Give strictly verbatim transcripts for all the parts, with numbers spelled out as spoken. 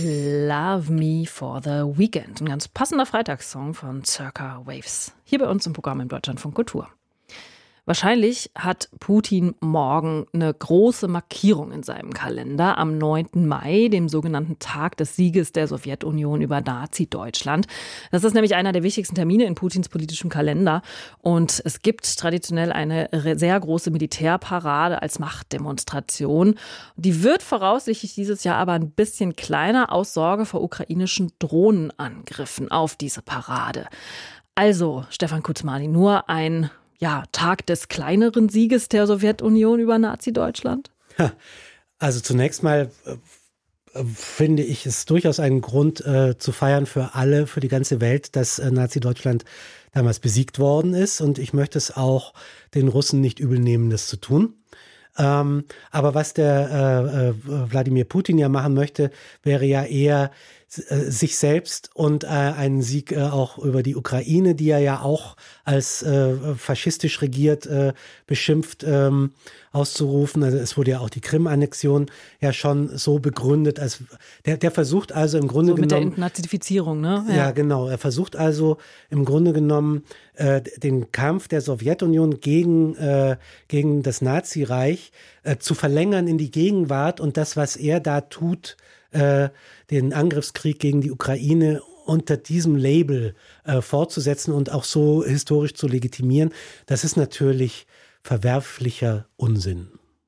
Love Me for the Weekend. Ein ganz passender Freitagssong von Circa Waves. Hier bei uns im Programm im Deutschlandfunk Kultur. Wahrscheinlich hat Putin morgen eine große Markierung in seinem Kalender am neunten Mai, dem sogenannten Tag des Sieges der Sowjetunion über Nazi-Deutschland. Das ist nämlich einer der wichtigsten Termine in Putins politischem Kalender. Und es gibt traditionell eine sehr große Militärparade als Machtdemonstration. Die wird voraussichtlich dieses Jahr aber ein bisschen kleiner aus Sorge vor ukrainischen Drohnenangriffen auf diese Parade. Also, Stefan Kuzmani, nur ein Ja, Tag des kleineren Sieges der Sowjetunion über Nazi-Deutschland? Also zunächst mal äh, finde ich es durchaus einen Grund äh, zu feiern für alle, für die ganze Welt, dass äh, Nazi-Deutschland damals besiegt worden ist. Und ich möchte es auch den Russen nicht übel nehmen, das zu tun. Ähm, aber was der äh, äh, Wladimir Putin ja machen möchte, wäre ja eher äh, sich selbst und äh, einen Sieg äh, auch über die Ukraine, die er ja auch als äh, faschistisch regiert äh, beschimpft, ähm, auszurufen. Also es wurde ja auch die Krim-Annexion ja schon so begründet, als der, der versucht also im Grunde so mit genommen... mit der Entnazifizierung, ne? Ja. ja, genau. Er versucht also im Grunde genommen äh, den Kampf der Sowjetunion gegen, äh, gegen das Nazireich äh, zu verlängern in die Gegenwart und das, was er da tut, äh, den Angriffskrieg gegen die Ukraine unter diesem Label äh, fortzusetzen und auch so historisch zu legitimieren, das ist natürlich verwerflicher Unsinn.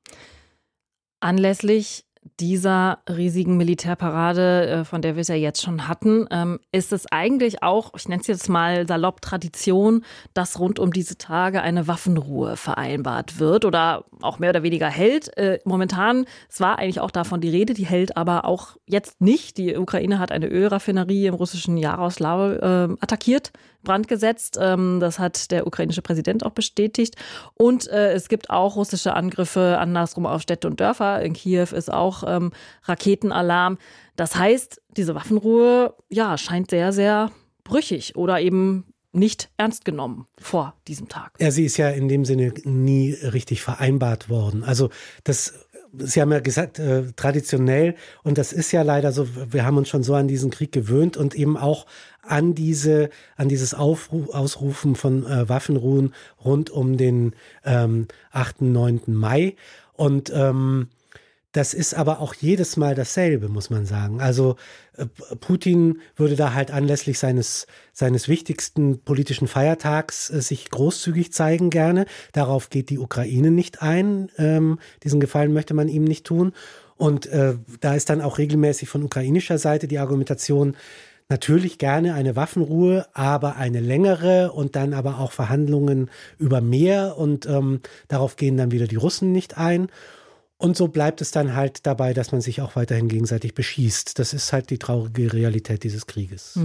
Anlässlich dieser riesigen Militärparade, von der wir es ja jetzt schon hatten, ist es eigentlich auch, ich nenne es jetzt mal salopp Tradition, dass rund um diese Tage eine Waffenruhe vereinbart wird oder auch mehr oder weniger hält. Momentan, es war eigentlich auch davon die Rede, die hält aber auch jetzt nicht. Die Ukraine hat eine Ölraffinerie im russischen Jaroslavl äh, attackiert, Brand gesetzt. Das hat der ukrainische Präsident auch bestätigt. Und äh, es gibt auch russische Angriffe andersrum auf Städte und Dörfer. In Kiew ist auch ähm, Raketenalarm. Das heißt, diese Waffenruhe ja, scheint sehr, sehr brüchig oder eben nicht ernst genommen vor diesem Tag. Ja, sie ist ja in dem Sinne nie richtig vereinbart worden. Also das... Sie haben ja gesagt, äh, traditionell, und das ist ja leider so, wir haben uns schon so an diesen Krieg gewöhnt und eben auch an diese, an dieses Aufru- Ausrufen von äh, Waffenruhen rund um den ähm, achten, neunten Mai. Und ähm, das ist aber auch jedes Mal dasselbe, muss man sagen. Also äh, Putin würde da halt anlässlich seines, seines wichtigsten politischen Feiertags äh, sich großzügig zeigen gerne. Darauf geht die Ukraine nicht ein. Ähm, diesen Gefallen möchte man ihm nicht tun. Und äh, da ist dann auch regelmäßig von ukrainischer Seite die Argumentation, natürlich gerne eine Waffenruhe, aber eine längere und dann aber auch Verhandlungen über mehr. Und ähm, darauf gehen dann wieder die Russen nicht ein. Und so bleibt es dann halt dabei, dass man sich auch weiterhin gegenseitig beschießt. Das ist halt die traurige Realität dieses Krieges.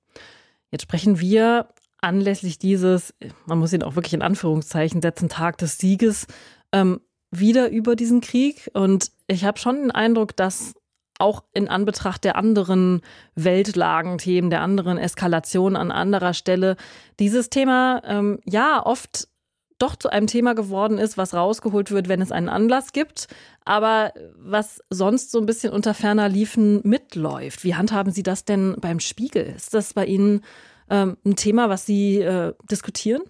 Jetzt sprechen wir anlässlich dieses, man muss ihn auch wirklich in Anführungszeichen setzen, Tag des Sieges, ähm, wieder über diesen Krieg. Und ich habe schon den Eindruck, dass auch in Anbetracht der anderen Weltlagenthemen, der anderen Eskalation an anderer Stelle, dieses Thema ähm, ja oft doch zu einem Thema geworden ist, was rausgeholt wird, wenn es einen Anlass gibt, aber was sonst so ein bisschen unter ferner Liefen mitläuft. Wie handhaben Sie das denn beim Spiegel? Ist das bei Ihnen ähm, ein Thema, was Sie äh, diskutieren?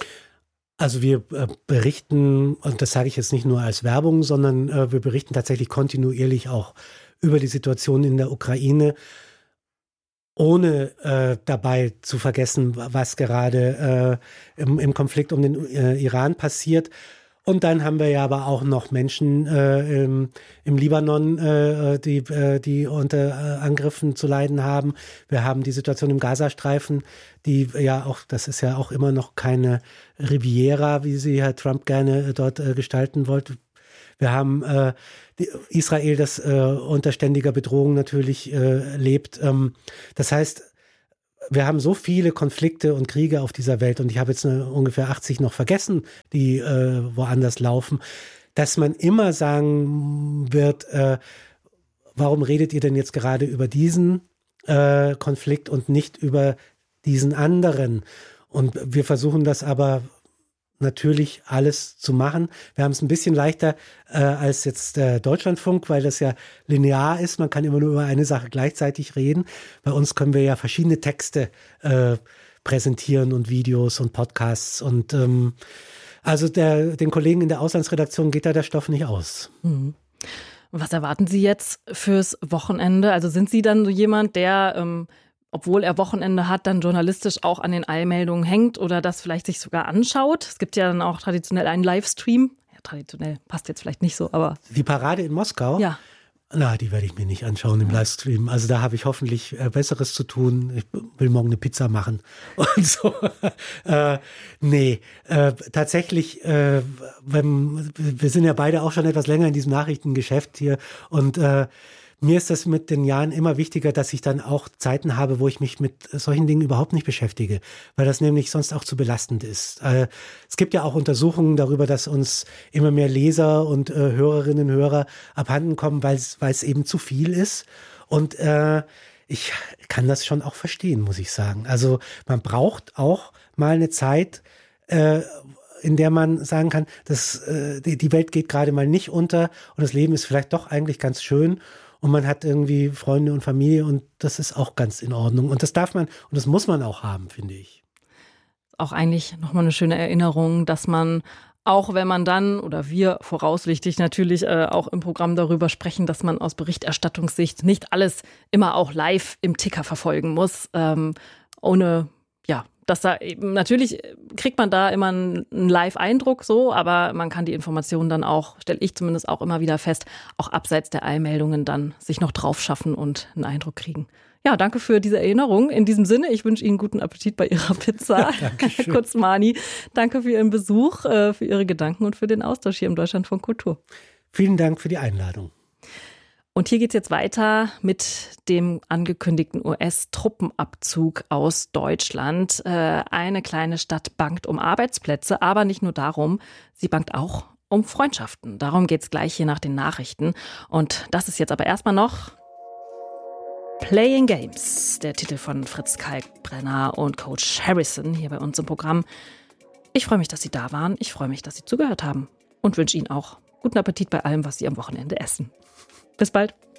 Also wir äh, berichten, und das sage ich jetzt nicht nur als Werbung, sondern äh, wir berichten tatsächlich kontinuierlich auch über die Situation in der Ukraine, ohne äh, dabei zu vergessen, was gerade äh, im, im Konflikt um den äh, Iran passiert. Und dann haben wir ja aber auch noch Menschen äh, im, im Libanon, äh, die, äh, die unter äh, Angriffen zu leiden haben. Wir haben die Situation im Gazastreifen, die ja auch, das ist ja auch immer noch keine Riviera, wie sie Herr Trump gerne äh, dort äh, gestalten wollte. Wir haben äh, die, Israel, das äh, unter ständiger Bedrohung natürlich äh, lebt. Ähm, das heißt, wir haben so viele Konflikte und Kriege auf dieser Welt, und ich habe jetzt eine, ungefähr achtzig noch vergessen, die äh, woanders laufen, dass man immer sagen wird, äh, warum redet ihr denn jetzt gerade über diesen äh, Konflikt und nicht über diesen anderen? Und wir versuchen das aber natürlich alles zu machen. Wir haben es ein bisschen leichter äh, als jetzt der Deutschlandfunk, weil das ja linear ist. Man kann immer nur über eine Sache gleichzeitig reden. Bei uns können wir ja verschiedene Texte äh, präsentieren und Videos und Podcasts. Und ähm, also der, den Kollegen in der Auslandsredaktion geht da der Stoff nicht aus. Mhm. Was erwarten Sie jetzt fürs Wochenende? Also sind Sie dann so jemand, der, ähm, obwohl er Wochenende hat, dann journalistisch auch an den Eilmeldungen hängt oder das vielleicht sich sogar anschaut? Es gibt ja dann auch traditionell einen Livestream. Ja, traditionell passt jetzt vielleicht nicht so, aber... Die Parade in Moskau? Ja. Na, die werde ich mir nicht anschauen im Livestream. Also da habe ich hoffentlich äh, Besseres zu tun. Ich will morgen eine Pizza machen und so. äh, nee, äh, tatsächlich, äh, wenn, wir sind ja beide auch schon etwas länger in diesem Nachrichtengeschäft hier und äh, mir ist das mit den Jahren immer wichtiger, dass ich dann auch Zeiten habe, wo ich mich mit solchen Dingen überhaupt nicht beschäftige, weil das nämlich sonst auch zu belastend ist. Äh, es gibt ja auch Untersuchungen darüber, dass uns immer mehr Leser und äh, Hörerinnen und Hörer abhanden kommen, weil es eben zu viel ist. Und äh, ich kann das schon auch verstehen, muss ich sagen. Also man braucht auch mal eine Zeit, äh, in der man sagen kann, dass äh, die, die Welt geht gerade mal nicht unter und das Leben ist vielleicht doch eigentlich ganz schön. Und man hat irgendwie Freunde und Familie und das ist auch ganz in Ordnung. Und das darf man und das muss man auch haben, finde ich. Auch eigentlich nochmal eine schöne Erinnerung, dass man, auch wenn man dann, oder wir voraussichtlich natürlich äh, auch im Programm darüber sprechen, dass man aus Berichterstattungssicht nicht alles immer auch live im Ticker verfolgen muss, ähm, ohne, ja, dass da eben, natürlich kriegt man da immer einen, einen Live-Eindruck so, aber man kann die Informationen dann auch, stelle ich zumindest auch immer wieder fest, auch abseits der Eilmeldungen dann sich noch drauf schaffen und einen Eindruck kriegen. Ja, danke für diese Erinnerung. In diesem Sinne, ich wünsche Ihnen guten Appetit bei Ihrer Pizza. Herr Kurzmani, danke für Ihren Besuch, für Ihre Gedanken und für den Austausch hier im Deutschlandfunk Kultur. Vielen Dank für die Einladung. Und hier geht's jetzt weiter mit dem angekündigten U S-Truppenabzug aus Deutschland. Äh, eine kleine Stadt bangt um Arbeitsplätze, aber nicht nur darum, sie bangt auch um Freundschaften. Darum geht's gleich hier nach den Nachrichten. Und das ist jetzt aber erstmal noch Playing Games, der Titel von Fritz Kalkbrenner und Coach Harrison hier bei uns im Programm. Ich freue mich, dass Sie da waren. Ich freue mich, dass Sie zugehört haben und wünsche Ihnen auch guten Appetit bei allem, was Sie am Wochenende essen. Bis bald.